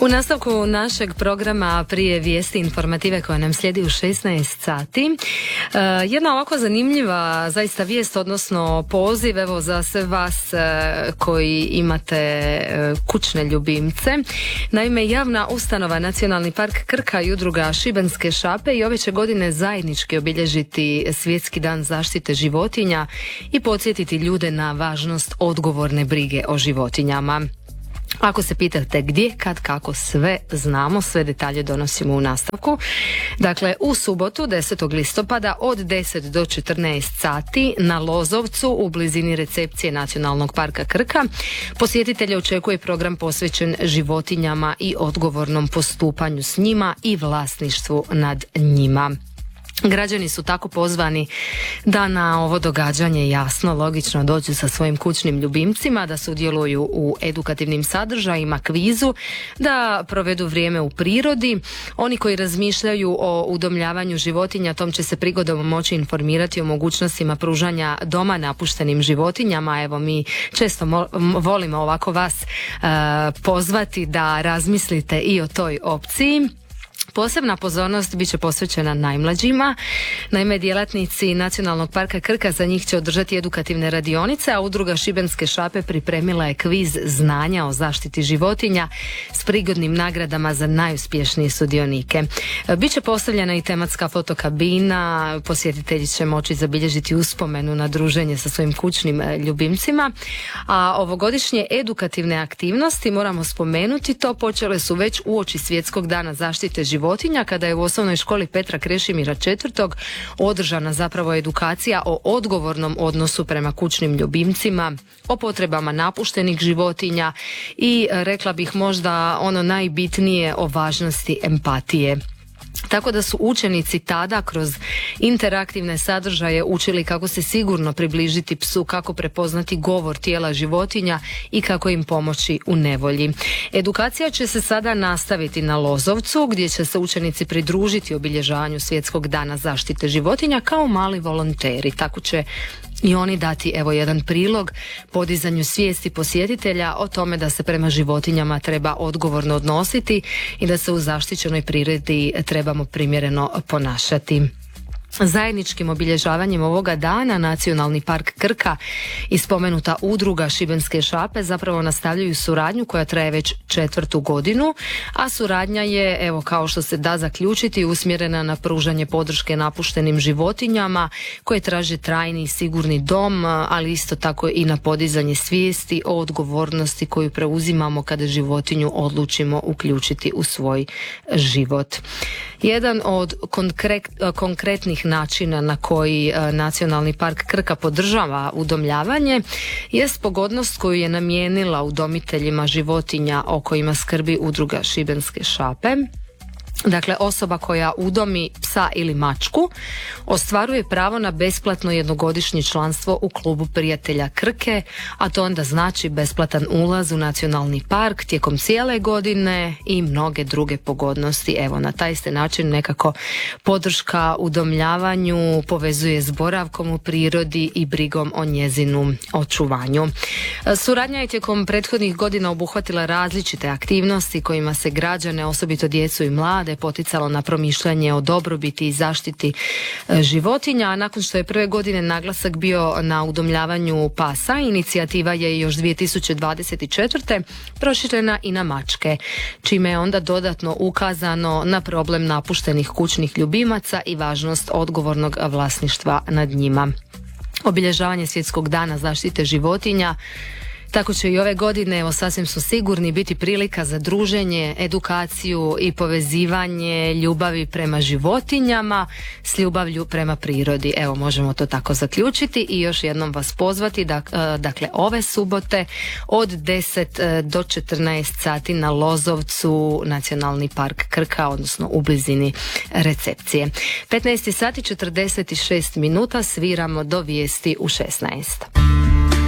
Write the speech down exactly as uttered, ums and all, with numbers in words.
U nastavku našeg programa prije vijesti informative koja nam slijedi u šesnaest sati, jedna ovako zanimljiva zaista vijest, odnosno poziv evo za sve vas koji imate kućne ljubimce. Naime, javna ustanova Nacionalni park Krka i udruga Šibenske šape i ove će godine zajednički obilježiti Svjetski dan zaštite životinja i podsjetiti ljude na važnost odgovorne brige o životinjama. Ako se pitate gdje, kad, kako, sve znamo, sve detalje donosimo u nastavku. Dakle, u subotu desetog listopada od deset do četrnaest sati na Lozovcu u blizini recepcije Nacionalnog parka Krka posjetitelje očekuje program posvećen životinjama i odgovornom postupanju s njima i vlasništvu nad njima. Građani su tako pozvani da na ovo događanje jasno, logično dođu sa svojim kućnim ljubimcima, da sudjeluju u edukativnim sadržajima, kvizu, da provedu vrijeme u prirodi. Oni koji razmišljaju o udomljavanju životinja, tom će se prigodom moći informirati o mogućnostima pružanja doma napuštenim životinjama. Evo, mi često mo- volimo ovako vas uh, pozvati da razmislite i o toj opciji. Posebna pozornost bit će posvećena najmlađima. Naime, djelatnici Nacionalnog parka Krka za njih će održati edukativne radionice, a udruga Šibenske šape pripremila je kviz znanja o zaštiti životinja s prigodnim nagradama za najuspješnije sudionike. Biće postavljena i tematska fotokabina, posjetitelji će moći zabilježiti uspomenu na druženje sa svojim kućnim ljubimcima, a ovogodišnje edukativne aktivnosti, moramo spomenuti to, počele su već uoči Svjetskog dana zaštite životinja, kada je u osnovnoj školi Petra Krešimira četvrtog održana zapravo edukacija o odgovornom odnosu prema kućnim ljubimcima, o potrebama napuštenih životinja i rekla bih možda ono najbitnije, o važnosti empatije. Tako da su učenici tada kroz interaktivne sadržaje učili kako se sigurno približiti psu, kako prepoznati govor tijela životinja i kako im pomoći u nevolji. Edukacija će se sada nastaviti na Lozovcu, gdje će se učenici pridružiti obilježavanju Svjetskog dana zaštite životinja kao mali volonteri. Tako će i oni dati evo jedan prilog podizanju svijesti posjetitelja o tome da se prema životinjama treba odgovorno odnositi i da se u zaštićenoj prirodi trebamo primjereno ponašati. Zajedničkim obilježavanjem ovoga dana Nacionalni park Krka i spomenuta udruga Šibenske šape zapravo nastavljaju suradnju koja traje već četvrtu godinu, a suradnja je, evo kao što se da zaključiti, usmjerena na pružanje podrške napuštenim životinjama koje traže trajni i sigurni dom, ali isto tako i na podizanje svijesti o odgovornosti koju preuzimamo kada životinju odlučimo uključiti u svoj život. Jedan od konkret, konkretnih načina na koji Nacionalni park Krka podržava udomljavanje jest pogodnost koju je namijenila udomiteljima životinja o kojima skrbi udruga Šibenske šape. Dakle, osoba koja udomi psa ili mačku ostvaruje pravo na besplatno jednogodišnje članstvo u klubu prijatelja Krke, a to onda znači besplatan ulaz u Nacionalni park tijekom cijele godine i mnoge druge pogodnosti. Evo, na taj se način nekako podrška udomljavanju povezuje s boravkom u prirodi i brigom o njezinu očuvanju. Suradnja je tijekom prethodnih godina obuhvatila različite aktivnosti kojima se građane, osobito djecu i mlade, poticalo na promišljanje o dobrobiti i zaštiti životinja, a nakon što je prve godine naglasak bio na udomljavanju pasa, inicijativa je još dvije tisuće dvadeset četvrte proširena i na mačke, čime je onda dodatno ukazano na problem napuštenih kućnih ljubimaca i važnost odgovornog vlasništva nad njima. Obilježavanje Svjetskog dana zaštite životinja tako će i ove godine, evo sasvim su sigurni, biti prilika za druženje, edukaciju i povezivanje ljubavi prema životinjama s ljubavlju prema prirodi. Evo, možemo to tako zaključiti i još jednom vas pozvati da, dakle, ove subote od deset do četrnaest sati na Lozovcu, Nacionalni park Krka, odnosno u blizini recepcije. petnaest sati četrdeset šest minuta, sviramo do vijesti u šesnaest.